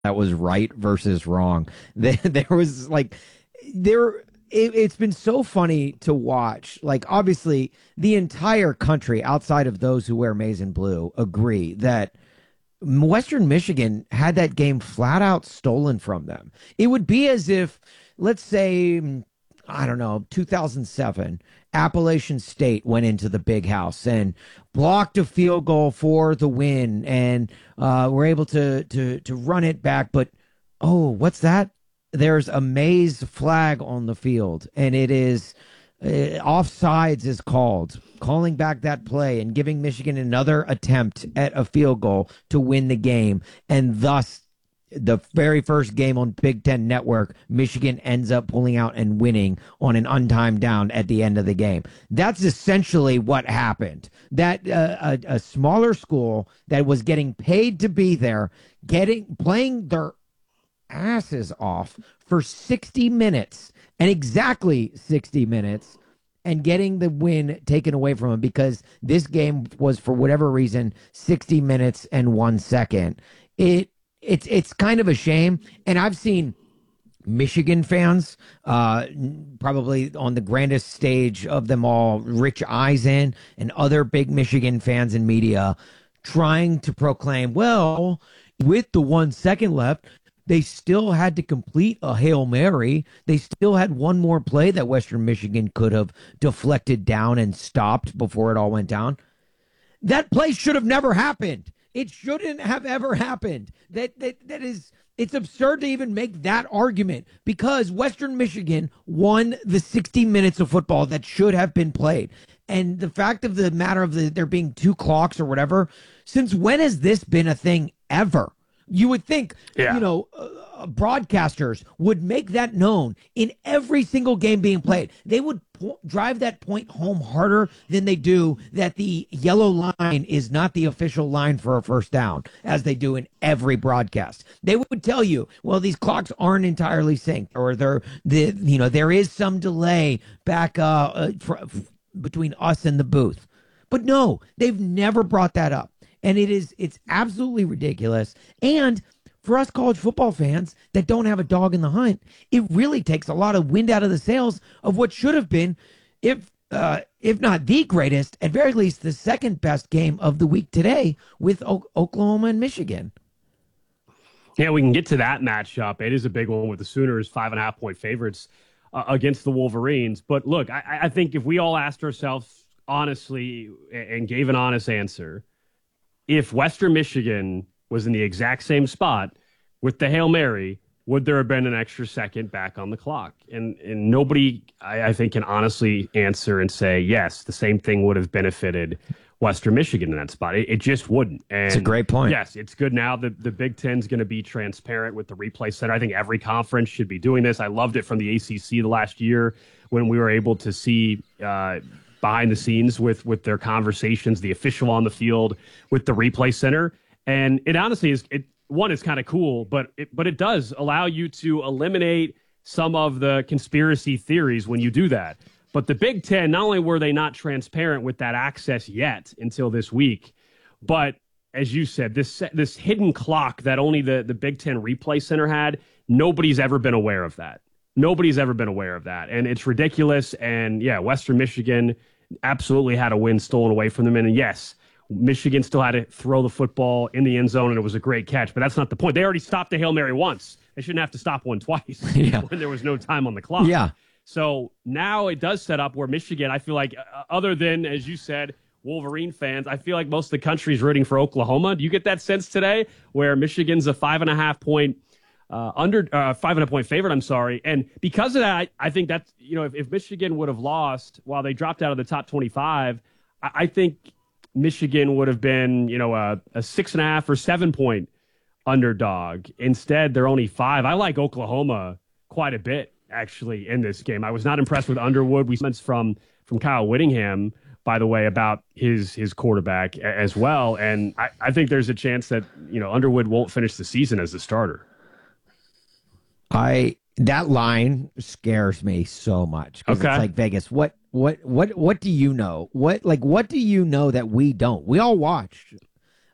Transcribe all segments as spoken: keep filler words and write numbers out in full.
that was right versus wrong. There, there was like there. It, it's been so funny to watch. Like, obviously, the entire country, outside of those who wear maize and blue, agree that Western Michigan had that game flat out stolen from them. It would be as if, let's say, mm, I don't know, two thousand seven, Appalachian State went into the big house and blocked a field goal for the win, and uh, were able to to to run it back. But oh, what's that? There's a maize flag on the field, and it is uh, offsides is called, calling back that play and giving Michigan another attempt at a field goal to win the game. And thus, the very first game on Big Ten Network, Michigan ends up pulling out and winning on an untimed down at the end of the game. That's essentially what happened. That uh, a, a smaller school that was getting paid to be there, getting playing their asses off for sixty minutes, and exactly sixty minutes, and getting the win taken away from them because this game was, for whatever reason, sixty minutes and one second. It it's it's kind of a shame. And I've seen Michigan fans, uh, probably on the grandest stage of them all, Rich Eisen and other big Michigan fans in media, trying to proclaim, well, with the one second left, they still had to complete a Hail Mary. They still had one more play that Western Michigan could have deflected down and stopped before it all went down. That play should have never happened. It shouldn't have ever happened. That that that is it's absurd to even make that argument, because Western Michigan won the sixty minutes of football that should have been played. And the fact of the matter of the, there being two clocks or whatever, since when has this been a thing ever? You would think, yeah. you know, uh, broadcasters would make that known in every single game being played. They would po- drive that point home harder than they do that the yellow line is not the official line for a first down, as they do in every broadcast. They would tell you, well, these clocks aren't entirely synced, or they're, the, you know, there is some delay back uh, uh, for, between us and the booth. But no, they've never brought that up. And it is, it's absolutely ridiculous. And for us college football fans that don't have a dog in the hunt, it really takes a lot of wind out of the sails of what should have been, if uh, if not the greatest, at very least the second best game of the week today, with o- Oklahoma and Michigan. Yeah, we can get to that matchup. It is a big one with the Sooners, five and a half point favorites uh, against the Wolverines. But look, I, I think if we all asked ourselves honestly and gave an honest answer, if Western Michigan was in the exact same spot with the Hail Mary, would there have been an extra second back on the clock? And and nobody, I, I think, can honestly answer and say, yes, the same thing would have benefited Western Michigan in that spot. It, it just wouldn't. And it's a great point. Yes, it's good now. The, the Big Ten's going to be transparent with the replay center. I think every conference should be doing this. I loved it from the A C C the last year when we were able to see uh, behind the scenes with with their conversations, the official on the field with the replay center. And it honestly is, it one is kind of cool, but it, but it does allow you to eliminate some of the conspiracy theories when you do that. But the Big Ten, not only were they not transparent with that access yet until this week, but as you said, this this hidden clock that only the, the Big Ten replay center had, nobody's ever been aware of that. Nobody's ever been aware of that. And it's ridiculous. And yeah, Western Michigan absolutely had a win stolen away from them. And yes, Michigan still had to throw the football in the end zone, and it was a great catch. But that's not the point. They already stopped the Hail Mary once. They shouldn't have to stop one twice yeah. when there was no time on the clock. Yeah. So now it does set up where Michigan, I feel like, uh, other than, as you said, Wolverine fans, I feel like most of the country is rooting for Oklahoma. Do you get that sense today where Michigan's a five and a half point uh, under uh, five and a point favorite? I'm sorry. And because of that, I, I think that's, you know, if, if Michigan would have lost while they dropped out of the top twenty-five, I, I think Michigan would have been, you know, a, a six and a half or seven point underdog. Instead, they're only five. I like Oklahoma quite a bit, actually, in this game. I was not impressed with Underwood. We comments from from Kyle Whittingham, by the way, about his his quarterback a- as well. And I, I think there's a chance that, you know, Underwood won't finish the season as the starter. I that line scares me so much because Okay. it's like Vegas. What what what what do you know? What like what do you know that we don't? We all watched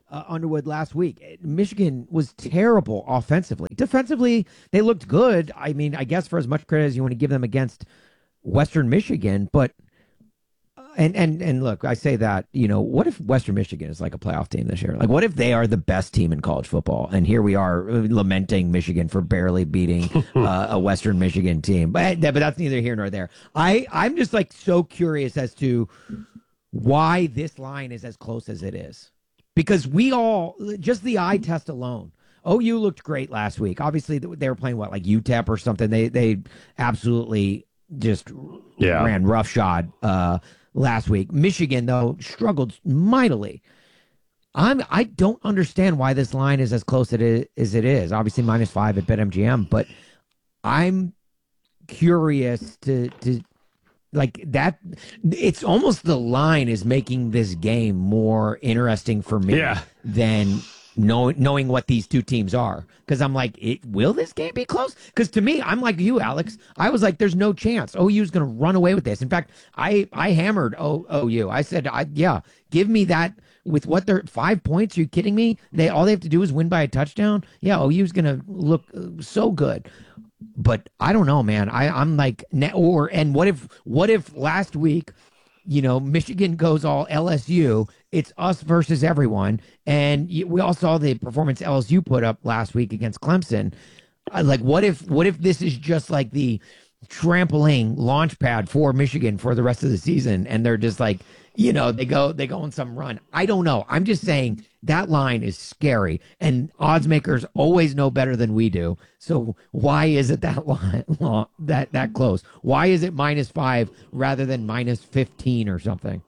uh, Underwood last week. Michigan was terrible offensively. Defensively, they looked good. I mean, I guess for as much credit as you want to give them against Western Michigan, but and and and look, I say that, you know, what if Western Michigan is like a playoff team this year? Like, what if they are the best team in college football, and here we are lamenting Michigan for barely beating uh, a Western Michigan team? But but that's neither here nor there. I I'm just like so curious as to why this line is as close as it is, because we all, just the eye test alone. O U looked great last week. Obviously, they were playing what, like U T E P or something. They they absolutely just yeah. ran roughshod uh, last week. Michigan, though, struggled mightily. I'm I don't understand why this line is as close as it is. Obviously, minus five at BetMGM, but I'm curious to to like that. It's almost the line is making this game more interesting for me yeah. than know, knowing what these two teams are. Because I'm like, it, will this game be close? Because to me, I'm like you, Alex. I was like, there's no chance. O U is going to run away with this. In fact, I I hammered o, OU. I said, I, yeah, give me that with what they're five points. Are you kidding me? They all they have to do is win by a touchdown. Yeah, O U is going to look so good. But I don't know, man. I I'm like, or and what if what if last week, you know, Michigan goes all L S U. It's us versus everyone. And we all saw the performance L S U put up last week against Clemson. Like, what if what if this is just like the trampoline launch pad for Michigan for the rest of the season? And they're just like, you know, they go they go on some run. I don't know. I'm just saying that line is scary. And odds makers always know better than we do. So why is it that line that that close? Why is it minus five rather than minus fifteen or something?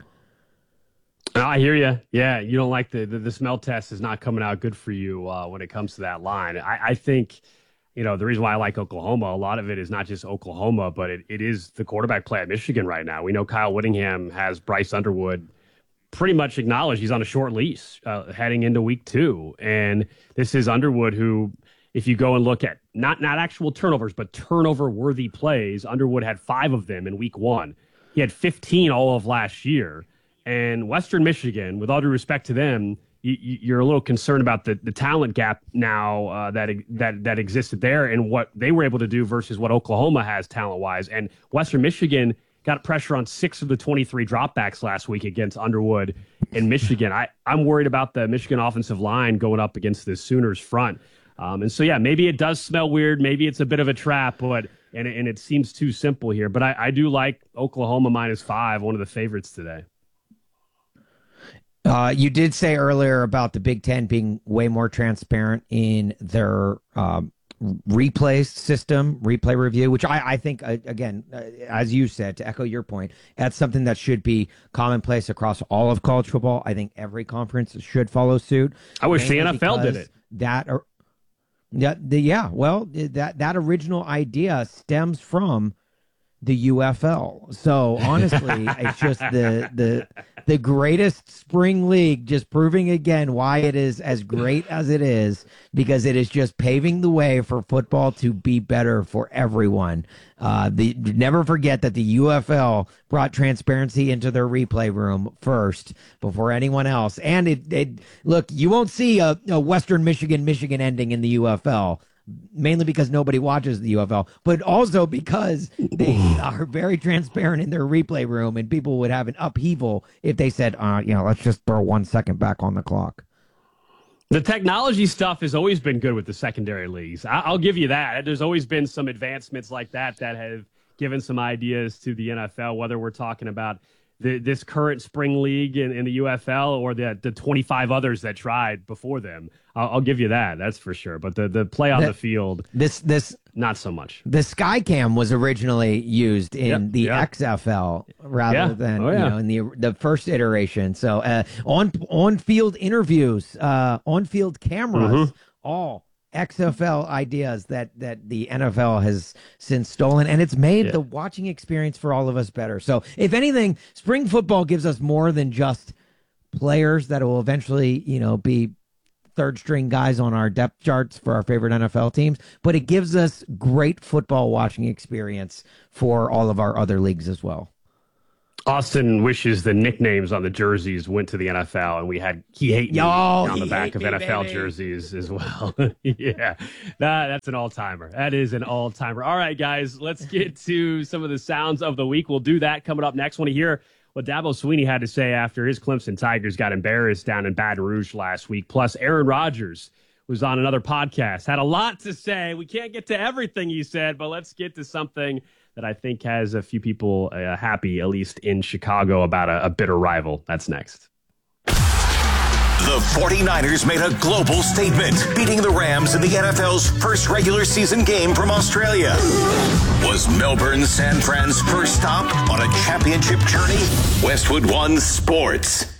I hear you. Yeah, you don't like the, the the smell test is not coming out good for you uh, when it comes to that line. I, I think, you know, the reason why I like Oklahoma, a lot of it is not just Oklahoma, but it, it is the quarterback play at Michigan right now. We know Kyle Whittingham has Bryce Underwood pretty much acknowledged he's on a short leash uh, heading into week two. And this is Underwood who, if you go and look at not, not actual turnovers, but turnover-worthy plays, Underwood had five of them in week one. He had fifteen all of last year. And Western Michigan, with all due respect to them, you, you're a little concerned about the, the talent gap now uh, that that that existed there and what they were able to do versus what Oklahoma has talent-wise. And Western Michigan got pressure on six of the twenty-three dropbacks last week against Underwood and Michigan. I, I'm worried about the Michigan offensive line going up against the Sooners front. Um, and so, yeah, maybe it does smell weird. Maybe it's a bit of a trap, but and, and it seems too simple here. But I, I do like Oklahoma minus five, one of the favorites today. Uh, you did say earlier about the Big Ten being way more transparent in their um, replay system, replay review, which I, I think, uh, again, uh, as you said, to echo your point, that's something that should be commonplace across all of college football. I think every conference should follow suit. I wish the N F L did it. That, or, yeah, the, yeah, well, that, that original idea stems from the U F L. So honestly, it's just the the the greatest spring league, just proving again why it is as great as it is, because it is just paving the way for football to be better for everyone. Uh, the never forget that the U F L brought transparency into their replay room first before anyone else. And it, it look, you won't see a, a Western Michigan Michigan ending in the U F L. Mainly because nobody watches the U F L, but also because they are very transparent in their replay room, and people would have an upheaval if they said, uh, you know, let's just throw one second back on the clock. The technology stuff has always been good with the secondary leagues. I- I'll give you that. There's always been some advancements like that that have given some ideas to the N F L, whether we're talking about the, this current spring league in, in the U F L or the the twenty-five others that tried before them. I'll, I'll give you that. That's for sure. But the, the play on the, the field, this this not so much. The Skycam was originally used in yep, the yep. X F L rather yeah. than oh, yeah. you know in the the first iteration. So uh, on on field interviews, uh, on field cameras, mm-hmm. all X F L ideas that that the N F L has since stolen, and it's made yeah. the watching experience for all of us better. So if anything, spring football gives us more than just players that will eventually, you know, be third string guys on our depth charts for our favorite N F L teams, but it gives us great football watching experience for all of our other leagues as well. Austin wishes the nicknames on the jerseys went to the N F L, and we had "He Hate Me" Yo, on the he back hate of me, N F L baby. jerseys as well. Yeah, that, that's an all-timer. That is an all-timer. All right, guys, let's get to some of the sounds of the week. We'll do that coming up next. Want to hear what Dabo Swinney had to say after his Clemson Tigers got embarrassed down in Baton Rouge last week. Plus, Aaron Rodgers was on another podcast, had a lot to say. We can't get to everything he said, but let's get to something that I think has a few people uh, happy, at least in Chicago, about a, a bitter rival. That's next. The 49ers made a global statement, beating the Rams in the N F L's first regular season game from Australia. Was Melbourne San Fran's first stop on a championship journey? Westwood One Sports.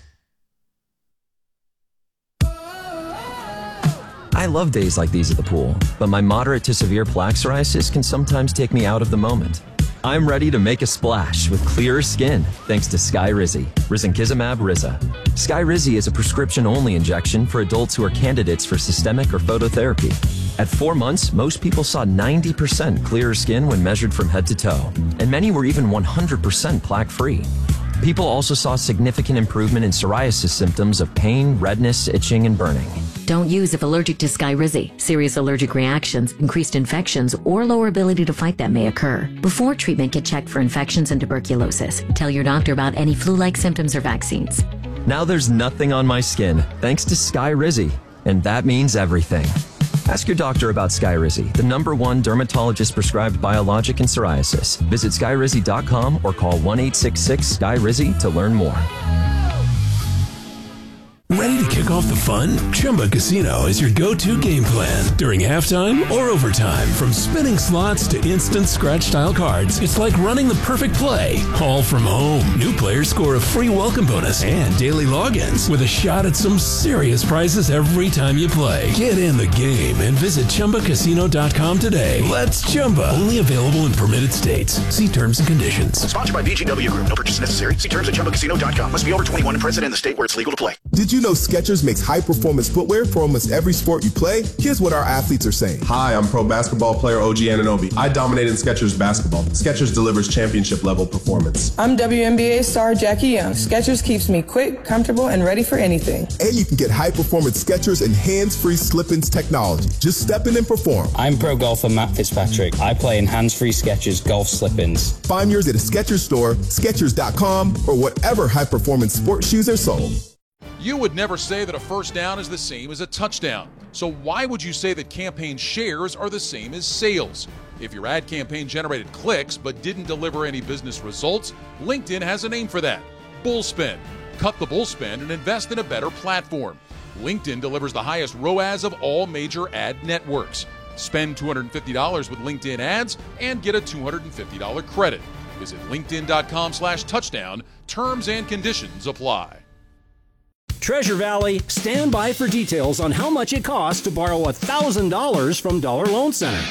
I love days like these at the pool, but my moderate to severe plaque psoriasis can sometimes take me out of the moment. I'm ready to make a splash with clearer skin thanks to Skyrizi, risankizumab Riza. Skyrizi is a prescription-only injection for adults who are candidates for systemic or phototherapy. At four months, most people saw ninety percent clearer skin when measured from head to toe, and many were even one hundred percent plaque-free. People also saw significant improvement in psoriasis symptoms of pain, redness, itching, and burning. Don't use if allergic to Skyrizi. Serious allergic reactions, increased infections, or lower ability to fight them may occur. Before treatment, get checked for infections and tuberculosis. Tell your doctor about any flu-like symptoms or vaccines. Now there's nothing on my skin thanks to Skyrizi, and that means everything. Ask your doctor about Skyrizi, the number one dermatologist-prescribed biologic in psoriasis. Visit skyrizi dot com or call one eight six six Sky Rizi to learn more. Ready to kick off the fun? Chumba Casino is your go-to game plan during halftime or overtime. From spinning slots to instant scratch-style cards, it's like running the perfect play, all from home. New players score a free welcome bonus and daily logins with a shot at some serious prizes every time you play. Get in the game and visit chumba casino dot com today. Let's Chumba. Only available in permitted states. See terms and conditions. Sponsored by V G W Group. No purchase necessary. See terms at chumba casino dot com. Must be over twenty-one and present in the state where it's legal to play. Did you know Skechers makes high-performance footwear for almost every sport you play? Here's what our athletes are saying. Hi, I'm pro basketball player O G Anunoby. I dominate in Skechers basketball. Skechers delivers championship-level performance. I'm W N B A star Jackie Young. Skechers keeps me quick, comfortable, and ready for anything. And you can get high-performance Skechers and hands-free slip-ins technology. Just step in and perform. I'm pro golfer Matt Fitzpatrick. I play in hands-free Skechers golf slip-ins. Find yours at a Skechers store, skechers dot com, or whatever high-performance sports shoes are sold. You would never say that a first down is the same as a touchdown. So why would you say that campaign shares are the same as sales? If your ad campaign generated clicks but didn't deliver any business results, LinkedIn has a name for that: Bullspend. Cut the bullspend and invest in a better platform. LinkedIn delivers the highest R O A S of all major ad networks. Spend two hundred fifty dollars with LinkedIn ads and get a two hundred fifty dollars credit. Visit linkedin dot com slash touchdown. Terms and conditions apply. Treasure Valley, stand by for details on how much it costs to borrow one thousand dollars from Dollar Loan Center.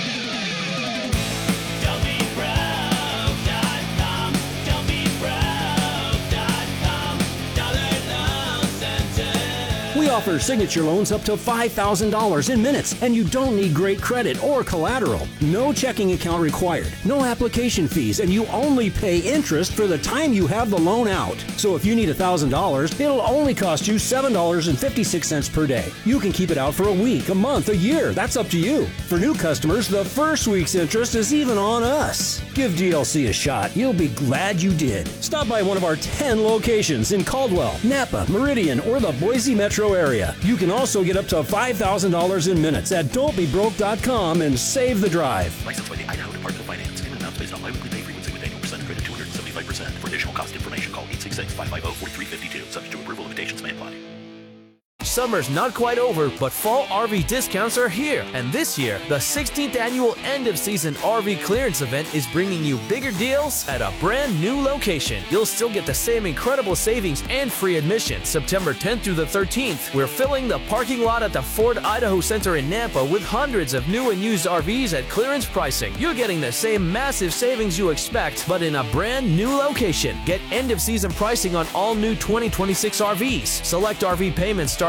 We offer signature loans up to five thousand dollars in minutes, and you don't need great credit or collateral. No checking account required, no application fees, and you only pay interest for the time you have the loan out. So if you need one thousand dollars, it'll only cost you seven dollars and fifty-six cents per day. You can keep it out for a week, a month, a year. That's up to you. For new customers, the first week's interest is even on us. Give D L C a shot. You'll be glad you did. Stop by one of our ten locations in Caldwell, Napa, Meridian, or the Boise metro area. You can also get up to five thousand dollars in minutes at don't be broke dot com and save the drive. Licensed by the Idaho Department of Finance. Payment amounts based on biweekly pay frequency with annual percent credit two hundred seventy-five percent. For additional cost information, call eight six six, five five zero, four three five two. Subject to approval, limitations may apply. Summer's not quite over, but fall R V discounts are here. And this year, the sixteenth annual end-of-season R V clearance event is bringing you bigger deals at a brand new location. You'll still get the same incredible savings and free admission. September tenth through the thirteenth, we're filling the parking lot at the Ford Idaho Center in Nampa with hundreds of new and used R Vs at clearance pricing. You're getting the same massive savings you expect, but in a brand new location. Get end-of-season pricing on all new twenty twenty-six R Vs. Select R V payments starting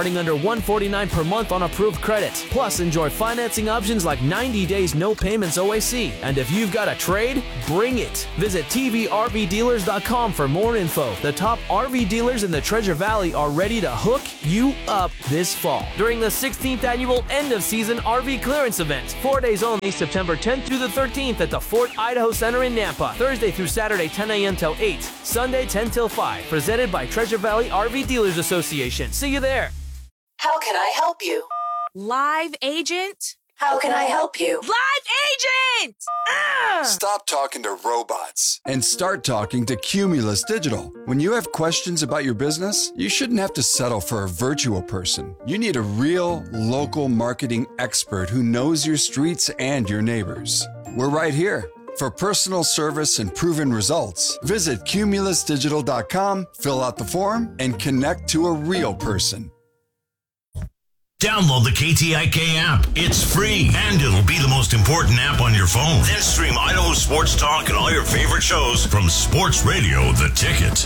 starting under one hundred forty-nine dollars per month on approved credit. Plus, enjoy financing options like ninety days no payments O A C. And if you've got a trade, bring it. Visit T V R V dealers dot com for more info. The top R V dealers in the Treasure Valley are ready to hook you up this fall during the sixteenth annual end of season R V clearance event. Four days only, September tenth through the thirteenth at the Fort Idaho Center in Nampa. Thursday through Saturday, ten a.m. till eight. Sunday, ten till five. Presented by Treasure Valley R V Dealers Association. See you there. How can I help you? Live agent? How can I help you? Live agent! Ah! Stop talking to robots and start talking to Cumulus Digital. When you have questions about your business, you shouldn't have to settle for a virtual person. You need a real, local marketing expert who knows your streets and your neighbors. We're right here. For personal service and proven results, visit cumulus digital dot com, fill out the form, and connect to a real person. Download the K T I K app. It's free, and it'll be the most important app on your phone. Then stream Idaho Sports Talk and all your favorite shows from Sports Radio The Ticket.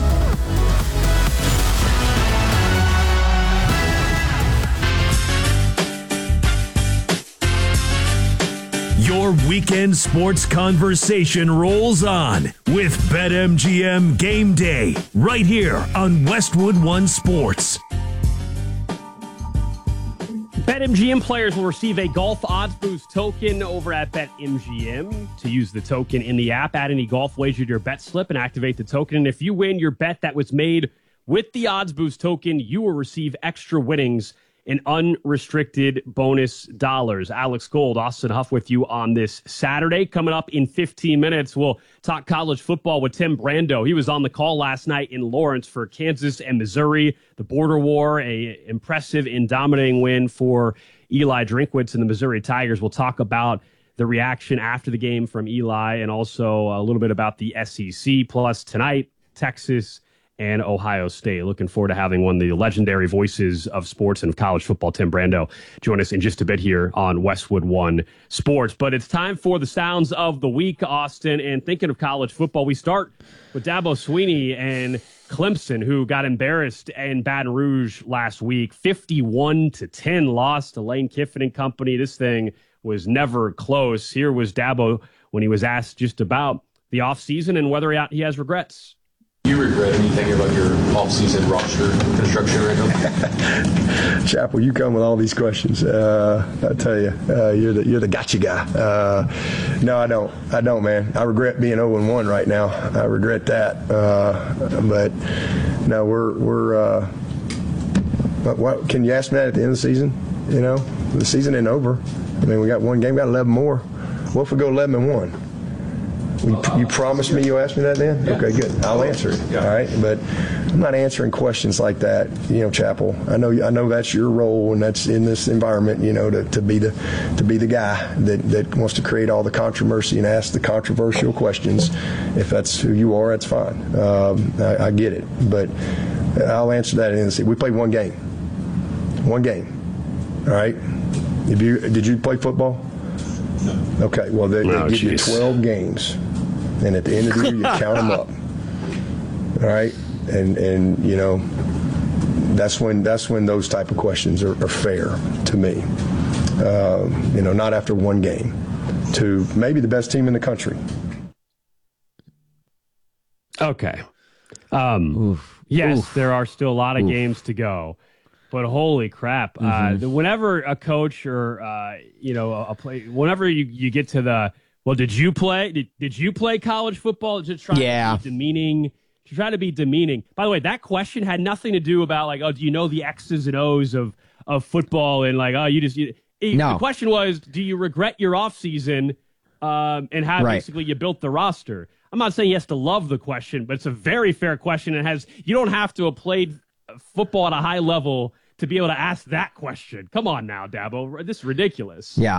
Your weekend sports conversation rolls on with BetMGM Game Day right here on Westwood One Sports. BetMGM players will receive a golf odds boost token over at BetMGM. To use the token in the app, add any golf wager to your bet slip and activate the token. And if you win your bet that was made with the odds boost token, you will receive extra winnings and unrestricted bonus dollars. Alex Gold, Austin Huff with you on this Saturday. Coming up in fifteen minutes, we'll talk college football with Tim Brando. He was on the call last night in Lawrence for Kansas and Missouri. The border war, a impressive and dominating win for Eli Drinkwitz and the Missouri Tigers. We'll talk about the reaction after the game from Eli and also a little bit about the S E C. Plus tonight, Texas and Ohio State. Looking forward to having one of the legendary voices of sports and of college football, Tim Brando, join us in just a bit here on Westwood One Sports. But it's time for the sounds of the week, Austin. And thinking of college football, we start with Dabo Swinney and Clemson, who got embarrassed in Baton Rouge last week. fifty-one to ten loss to Lane Kiffin and company. This thing was never close. Here was Dabo when he was asked just about the offseason and whether he has regrets. Do you regret anything about your off-season roster construction right now? Chapel, you come with all these questions. Uh, I tell you, uh, you're the you're the gotcha guy. Uh, no, I don't. I don't, man. I regret being oh and one right now. I regret that. Uh, but no, we're we're. Uh, what, what, can you ask me that at the end of the season? You know, the season ain't over. I mean, we got one game, got eleven more. What if we go eleven and one? You, you promised me you'll ask me that then? Yeah. Okay, good. I'll answer it. Yeah. All right, but I'm not answering questions like that. You know, Chapel. I know. I know that's your role, and that's in this environment. You know, to, to be the to be the guy that, that wants to create all the controversy and ask the controversial questions. If that's who you are, that's fine. Um, I, I get it, but I'll answer that in the season. We played one game. One game. All right. If you did you play football? No. Okay. Well, they, they oh, give geez. you twelve games. And at the end of the year, you count them up. All right, and and you know, that's when that's when those type of questions are, are fair to me. Um, you know, not after one game, to maybe the best team in the country. Okay. Um, Oof. Yes, Oof. There are still a lot of Oof. games to go. But holy crap! Mm-hmm. Uh, whenever a coach or uh, you know a play, whenever you, you get to the well, did you play? Did, did you play college football? Just try yeah. to be demeaning. To try to be demeaning. By the way, that question had nothing to do about like, oh, do you know the X's and O's of of football and like, oh, you just. You, no. The question was, do you regret your offseason um, and how right. basically you built the roster? I'm not saying he has to love the question, but it's a very fair question. And has you don't have to have played football at a high level to be able to ask that question. Come on now, Dabo. This is ridiculous. Yeah.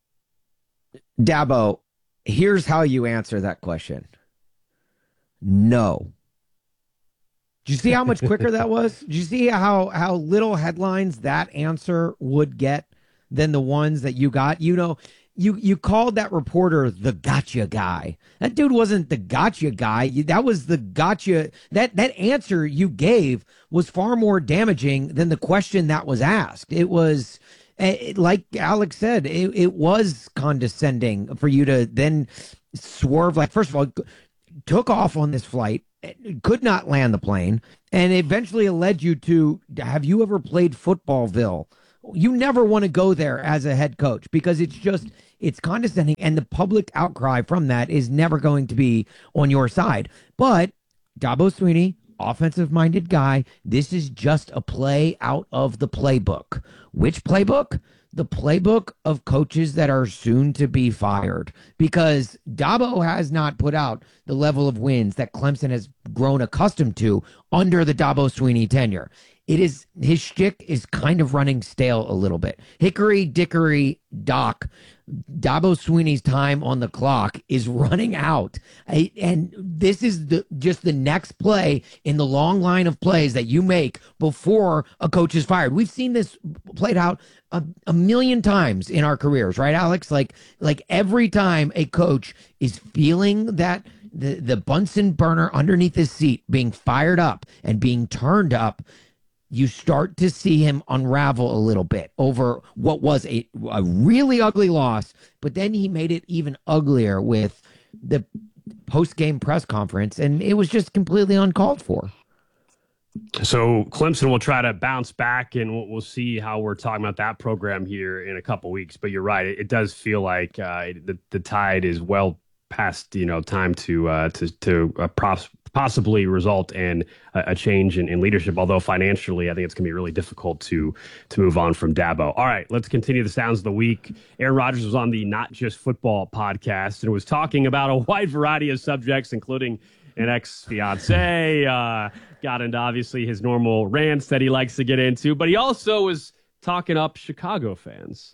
Dabo, here's how you answer that question. No. Did you see how much quicker that was? Did you see how, how little headlines that answer would get than the ones that you got? You know, you you called that reporter the gotcha guy. That dude wasn't the gotcha guy. You, that was the gotcha. That that answer you gave was far more damaging than the question that was asked. It was, it, like Alex said, it, it was condescending for you to then swerve. Like, first of all, took off on this flight, could not land the plane, and eventually it led you to, have you ever played Footballville? You never want to go there as a head coach because it's just, it's condescending, and the public outcry from that is never going to be on your side. But Dabo Swinney, offensive-minded guy, this is just a play out of the playbook. Which playbook? The playbook of coaches that are soon to be fired, because Dabo has not put out the level of wins that Clemson has grown accustomed to under the Dabo Swinney tenure. It is, his shtick is kind of running stale a little bit. Hickory dickory dock, Dabo Swinney's time on the clock is running out. I, and this is the just the next play in the long line of plays that you make before a coach is fired. We've seen this played out a, a million times in our careers, right, Alex? Like, like every time a coach is feeling that the, the Bunsen burner underneath his seat being fired up and being turned up, you start to see him unravel a little bit over what was a, a really ugly loss, but then he made it even uglier with the post-game press conference, and it was just completely uncalled for. So Clemson will try to bounce back, and we'll, we'll see how we're talking about that program here in a couple weeks. But you're right; it, it does feel like uh, the the tide is well past, you know, time to uh, to to uh, pros- possibly result in a, a change in, in leadership. Although financially, I think it's going to be really difficult to to move on from Dabo. All right, let's continue the sounds of the week. Aaron Rodgers was on the Not Just Football podcast and was talking about a wide variety of subjects, including an ex-fiance, uh, got into obviously his normal rants that he likes to get into, but he also was talking up Chicago fans.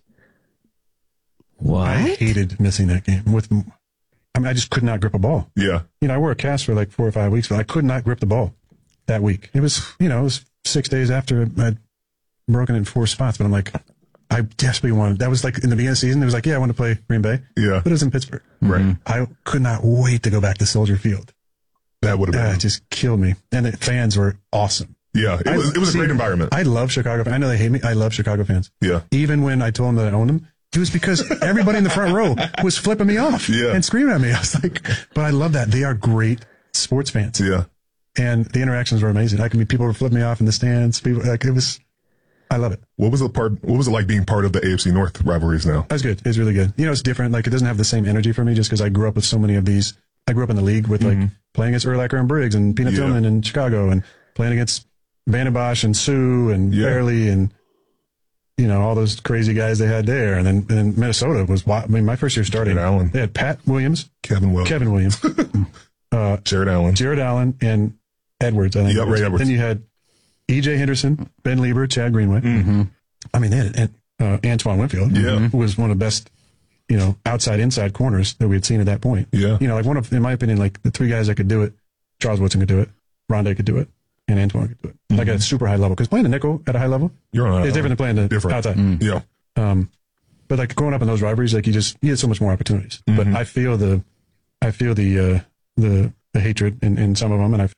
What? I hated missing that game. With, I mean, I just could not grip a ball. Yeah. You know, I wore a cast for like four or five weeks, but I could not grip the ball that week. It was, you know, it was six days after I'd broken in four spots, but I'm like, I desperately wanted, that was like in the beginning of the season, it was like, yeah, I want to play Green Bay. Yeah. But it was in Pittsburgh. Right. I could not wait to go back to Soldier Field. That would have been. Uh, it just killed me. And the fans were awesome. Yeah, it was, I, it was see, a great environment. I love Chicago fans. I know they hate me. I love Chicago fans. Yeah. Even when I told them that I owned them, it was because everybody in the front row was flipping me off yeah. and screaming at me. I was like, but I love that. They are great sports fans. Yeah. And the interactions were amazing. I can meet people who flip me off in the stands. People, like, it was, I love it. What was the part, what was it like being part of the A F C North rivalries now? That was good. It was really good. You know, it's different. Like, it doesn't have the same energy for me just because I grew up with so many of these. I grew up in the league with, mm-hmm. like, playing against Urlacher and Briggs and Peanut yeah. Tillman in Chicago and playing against Vandenbosch and Sue and yeah. Fairley and, you know, all those crazy guys they had there. And then, and then Minnesota was, I mean, my first year starting, Jared Allen. They had Pat Williams, Kevin Williams, Kevin Williams, uh, Jared Allen, Jared Allen, and Edwards. I think. Yep, Ray Edwards. Then you had E J Henderson, Ben Lieber, Chad Greenway. Mm-hmm. I mean, they had uh, Antoine Winfield, yeah. who was one of the best, you know, outside inside corners that we had seen at that point. Yeah. You know, like one of, in my opinion, like the three guys that could do it, Charles Woodson could do it, Rondé could do it, and Antoine could do it. Mm-hmm. Like at a super high level. Because playing the nickel at a high level You're on is different than playing the different. outside. Mm. Yeah. Um, but like growing up in those rivalries, like you just, you had so much more opportunities. Mm-hmm. But I feel the, I feel the, uh, the, the hatred in, in some of them. And I,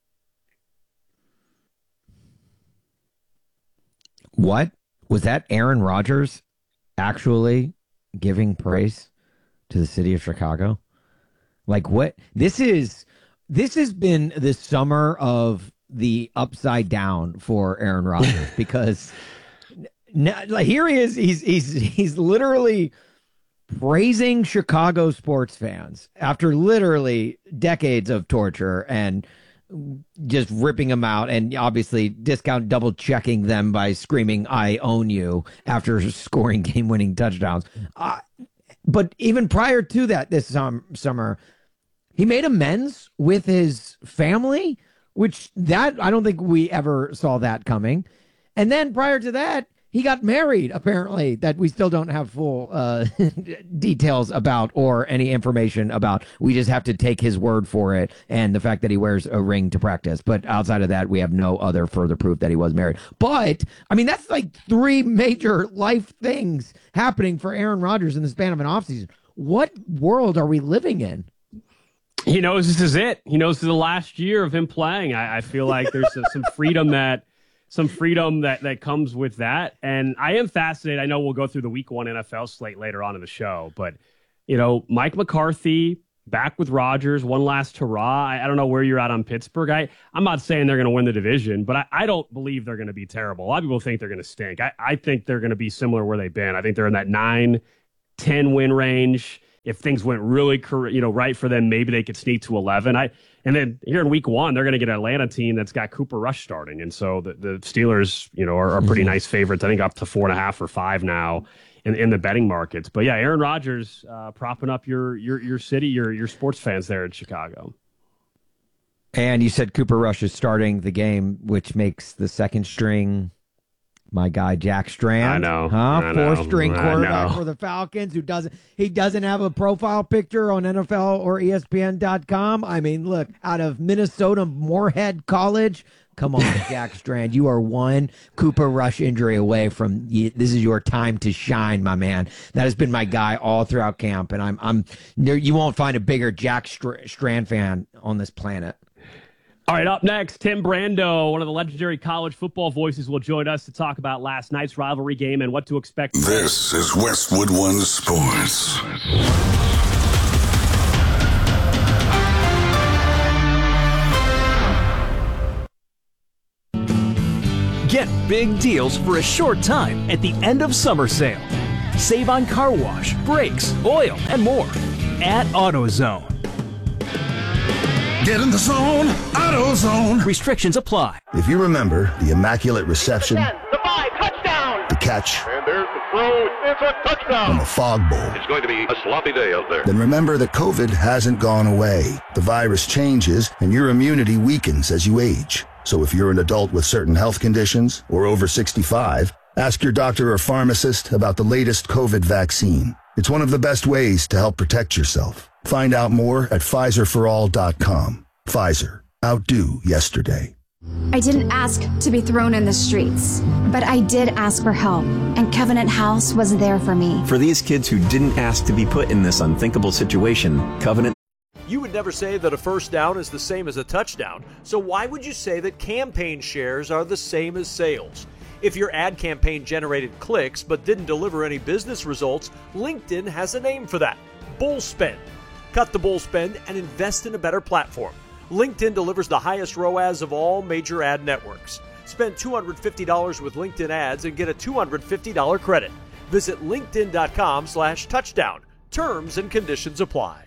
What? Was that Aaron Rodgers actually giving praise to the city of Chicago? Like what? This is, this has been the summer of the upside down for Aaron Rodgers because now, like, here he is. He's, he's, he's literally praising Chicago sports fans after literally decades of torture and just ripping them out, and obviously discount double checking them by screaming "I own you" after scoring game winning touchdowns. Uh, but even prior to that, this um, summer, he made amends with his family, which that I don't think we ever saw that coming. And then prior to that, he got married, apparently, that we still don't have full uh, details about or any information about. We just have to take his word for it and the fact that he wears a ring to practice. But outside of that, we have no other further proof that he was married. But, I mean, that's like three major life things happening for Aaron Rodgers in the span of an offseason. What world are we living in? He knows this is it. He knows this is the last year of him playing. I, I feel like there's some freedom that some freedom that, that comes with that. And I am fascinated. I know we'll go through the week one N F L slate later on in the show, but, you know, Mike McCarthy back with Rodgers, one last hurrah. I, I don't know where you're at on Pittsburgh. I, I'm not saying they're going to win the division, but I, I don't believe they're going to be terrible. A lot of people think they're going to stink. I, I think they're going to be similar where they've been. I think they're in that nine, ten win range. If things went really, you know, right for them, maybe they could sneak to eleven. I and then here in week one, they're going to get an Atlanta team that's got Cooper Rush starting, and so the, the Steelers, you know, are, are pretty nice favorites. I think up to four and a half or five now in, in the betting markets. But yeah, Aaron Rodgers uh, propping up your your your city, your your sports fans there in Chicago. And you said Cooper Rush is starting the game, which makes the second string. My guy Jack Strand, I know, huh? Four string quarterback know. for the Falcons, who doesn't he doesn't have a profile picture on N F L or E S P N dot com. I mean, look, out of Minnesota Moorhead College, come on, Jack Strand, you are one Cooper Rush injury away from. This is your time to shine, my man. That has been my guy all throughout camp, and I'm I'm you won't find a bigger Jack Strand fan on this planet. All right, up next, Tim Brando, one of the legendary college football voices, will join us to talk about last night's rivalry game and what to expect. This is Westwood One Sports. Get big deals for a short time at the end of summer sale. Save on car wash, brakes, oil, and more at AutoZone. Get in the zone, AutoZone. Restrictions apply. If you remember the immaculate reception, the five, touchdown. The catch, and there's the throw. It's a touchdown. And the fog bowl. It's going to be a sloppy day out there. Then remember that COVID hasn't gone away. The virus changes, and your immunity weakens as you age. So if you're an adult with certain health conditions or over sixty-five, ask your doctor or pharmacist about the latest COVID vaccine. It's one of the best ways to help protect yourself. Find out more at Pfizer for all dot com. Pfizer. Outdo yesterday. I didn't ask to be thrown in the streets, but I did ask for help, and Covenant House was there for me. For these kids who didn't ask to be put in this unthinkable situation, Covenant. You would never say that a first down is the same as a touchdown, so why would you say that campaign shares are the same as sales? If your ad campaign generated clicks but didn't deliver any business results, LinkedIn has a name for that: bull spend. Cut the bull spend and invest in a better platform. LinkedIn delivers the highest R O A S of all major ad networks. Spend two hundred fifty dollars with LinkedIn ads and get a two hundred fifty dollars credit. Visit linkedin.com slash touchdown. Terms and conditions apply.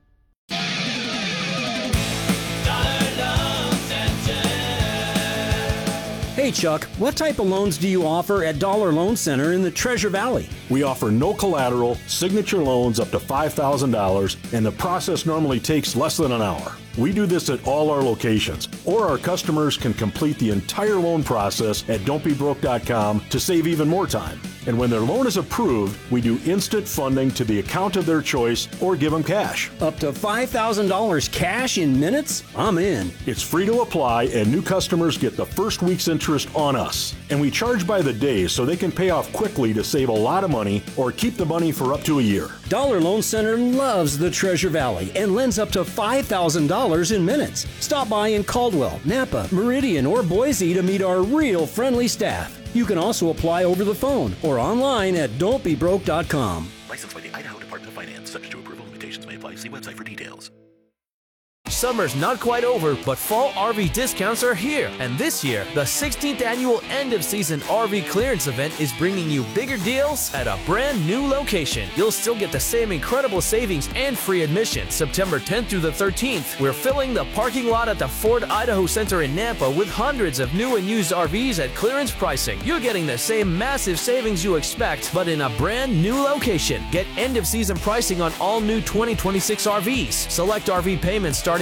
Hey Chuck, what type of loans do you offer at Dollar Loan Center in the Treasure Valley? We offer no collateral, signature loans up to five thousand dollars, and the process normally takes less than an hour. We do this at all our locations, or our customers can complete the entire loan process at don't be broke dot com to save even more time. And when their loan is approved, we do instant funding to the account of their choice or give them cash. Up to five thousand dollars cash in minutes? I'm in. It's free to apply, and new customers get the first week's interest on us. And we charge by the day so they can pay off quickly to save a lot of money or keep the money for up to a year. Dollar Loan Center loves the Treasure Valley and lends up to five thousand dollars in minutes. Stop by in Caldwell, Napa, Meridian, or Boise to meet our real friendly staff. You can also apply over the phone or online at don't be broke dot com. Licensed by the Idaho Department of Finance. Subject to approval. Limitations may apply. See website for details. Summer's not quite over, but fall R V discounts are here. And this year, the sixteenth annual end-of-season R V clearance event is bringing you bigger deals at a brand new location. You'll still get the same incredible savings and free admission. September tenth through the thirteenth, we're filling the parking lot at the Ford Idaho Center in Nampa with hundreds of new and used R Vs at clearance pricing. You're getting the same massive savings you expect, but in a brand new location. Get end-of-season pricing on all new twenty twenty-six R Vs. Select R V payments starting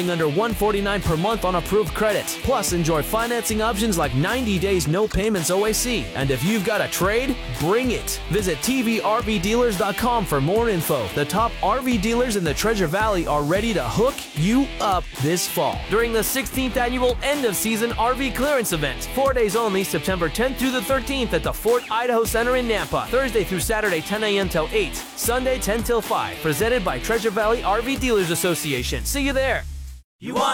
starting under one hundred forty-nine dollars per month on approved credit. Plus, enjoy financing options like ninety days no payments O A C. And if you've got a trade, bring it. Visit T V R V dealers dot com for more info. The top R V dealers in the Treasure Valley are ready to hook you up this fall during the sixteenth annual end of season R V clearance event. Four days only, September tenth through the thirteenth at the Fort Idaho Center in Nampa. Thursday through Saturday, ten a.m. till eight. Sunday, ten till five. Presented by Treasure Valley R V Dealers Association. See you there. You want